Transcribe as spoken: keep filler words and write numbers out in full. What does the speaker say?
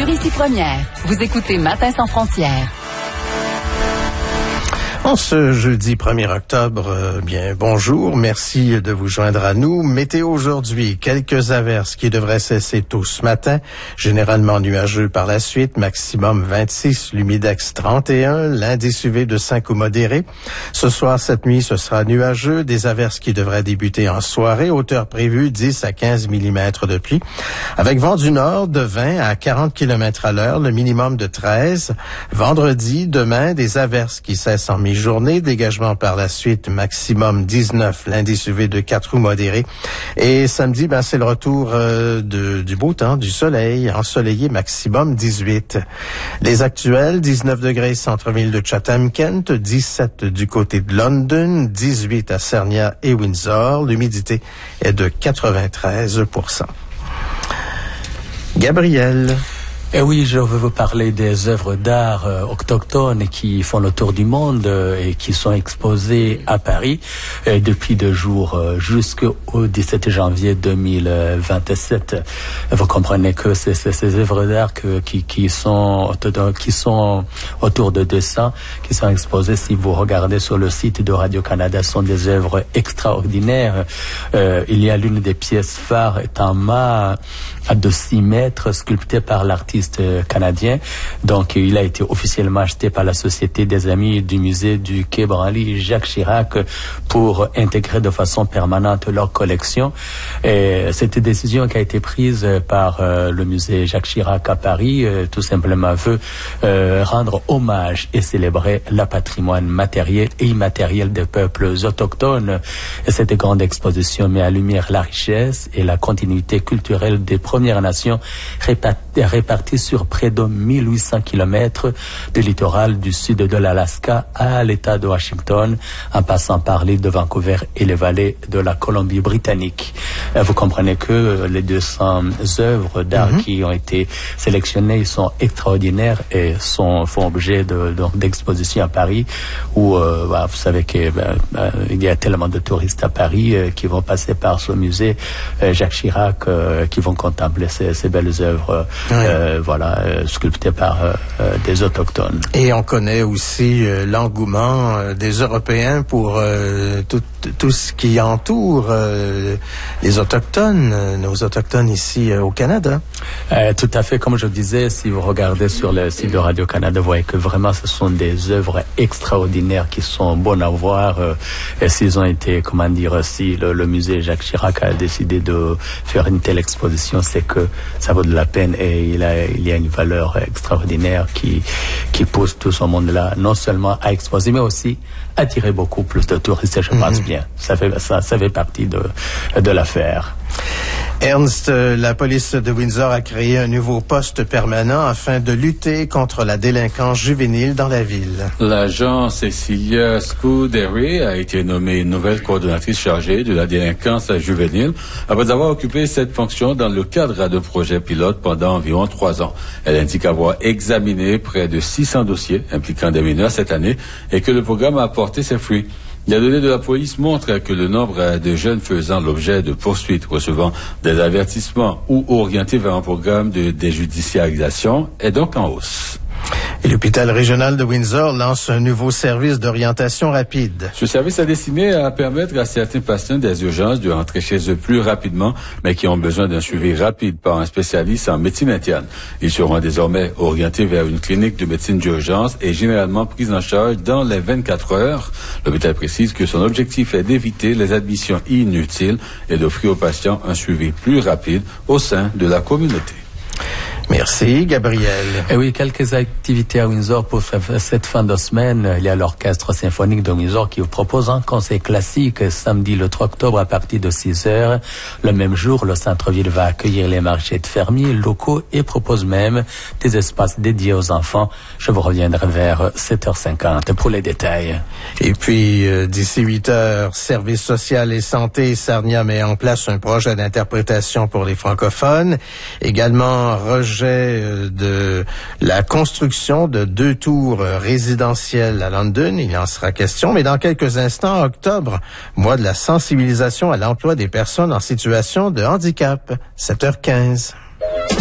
sur Ici Première. Vous écoutez Matin sans frontières. En ce jeudi premier octobre, euh, bien, bonjour, merci de vous joindre à nous. Météo aujourd'hui, quelques averses qui devraient cesser tôt ce matin, généralement nuageux par la suite, maximum vingt-six, l'humidex trente et un, l'indice U V de cinq ou modéré. Ce soir, cette nuit, ce sera nuageux, des averses qui devraient débuter en soirée, hauteur prévue dix à quinze millimètres de pluie, avec vent du nord de vingt à quarante kilomètres à l'heure, le minimum de treize. Vendredi, demain, des averses qui cessent en mi journée, dégagement par la suite, maximum dix-neuf, l'indice U V de quatre ou modéré. Et samedi, ben, c'est le retour euh, de, du beau temps, du soleil, ensoleillé, maximum dix-huit. Les actuels, dix-neuf degrés centre-ville de Chatham-Kent, dix-sept du côté de London, dix-huit à Sarnia et Windsor. L'humidité est de quatre-vingt-treize pour cent. Gabriel. Eh oui, je veux vous parler des œuvres d'art euh, autochtones qui font le tour du monde euh, et qui sont exposées à Paris euh, depuis deux jours euh, jusqu'au dix-sept janvier deux mille vingt-sept. Vous comprenez que c'est, c'est ces œuvres d'art que, qui, qui sont qui sont autour de deux cents qui sont exposées. Si vous regardez sur le site de Radio-Canada, ce sont des œuvres extraordinaires. Euh, il y a l'une des pièces phares est en mât de six mètres, sculptée par l'artiste canadien. Donc, il a été officiellement acheté par la Société des Amis du Musée du Quai Branly, Jacques Chirac, pour intégrer de façon permanente leur collection. Et cette décision qui a été prise par euh, le musée Jacques Chirac à Paris, euh, tout simplement veut euh, rendre hommage et célébrer le patrimoine matériel et immatériel des peuples autochtones. Et cette grande exposition met à lumière la richesse et la continuité culturelle des Premières Nations réparties sur près de mille huit cents kilomètres du littoral du sud de l'Alaska à l'État de Washington, en passant par l'île de Vancouver et les vallées de la Colombie-Britannique. Vous comprenez que les deux cents œuvres d'art mm-hmm. qui ont été sélectionnées sont extraordinaires et sont, font objet de, de, d'expositions à Paris où, euh, bah, vous savez qu'il bah, bah, y a tellement de touristes à Paris euh, qui vont passer par ce musée euh, Jacques Chirac, euh, qui vont contempler ces, ces belles œuvres oui. euh, voilà, euh, sculptées par euh, euh, des autochtones. Et on connaît aussi euh, l'engouement euh, des Européens pour euh, tout, tout ce qui entoure euh, les autochtones, euh, nos autochtones ici euh, au Canada. Euh, tout à fait, comme je disais, si vous regardez sur le site de Radio-Canada, vous voyez que vraiment ce sont des œuvres extraordinaires qui sont bonnes à voir. Euh, et s'ils ont été, comment dire, si le, le musée Jacques Chirac a décidé de faire une telle exposition, c'est que ça vaut de la peine et il, a, il y a une valeur extraordinaire qui, qui pousse tout ce monde-là, non seulement à exposer, mais aussi à attirer beaucoup plus de touristes, je pense mm-hmm. bien. Ça fait, ça, ça fait partie de, de l'affaire. Ernst, la police de Windsor a créé un nouveau poste permanent afin de lutter contre la délinquance juvénile dans la ville. L'agent Cecilia Scuderi a été nommée nouvelle coordonnatrice chargée de la délinquance juvénile après avoir occupé cette fonction dans le cadre de projets pilotes pendant environ trois ans. Elle indique avoir examiné près de six cents dossiers impliquant des mineurs cette année et que le programme a apporté ses fruits. Les données de la police montrent que le nombre de jeunes faisant l'objet de poursuites, recevant des avertissements ou orientés vers un programme de déjudiciarisation est donc en hausse. Et l'hôpital régional de Windsor lance un nouveau service d'orientation rapide. Ce service est destiné à permettre à certains patients des urgences de rentrer chez eux plus rapidement, mais qui ont besoin d'un suivi rapide par un spécialiste en médecine interne. Ils seront désormais orientés vers une clinique de médecine d'urgence et généralement pris en charge dans les vingt-quatre heures. L'hôpital précise que son objectif est d'éviter les admissions inutiles et d'offrir aux patients un suivi plus rapide au sein de la communauté. Merci, Gabriel. Et oui, quelques activités à Windsor pour cette fin de semaine. Il y a l'Orchestre symphonique de Windsor qui vous propose un concert classique samedi le trois octobre à partir de six heures. Le même jour, le centre-ville va accueillir les marchés de fermiers locaux et propose même des espaces dédiés aux enfants. Je vous reviendrai vers sept heures cinquante pour les détails. Et puis, euh, d'ici huit heures, Service social et santé, Sarnia met en place un projet d'interprétation pour les francophones. Également, rejet de la construction de deux tours résidentielles à London. Il en sera question, mais dans quelques instants, octobre, mois de la sensibilisation à l'emploi des personnes en situation de handicap. sept heures quinze.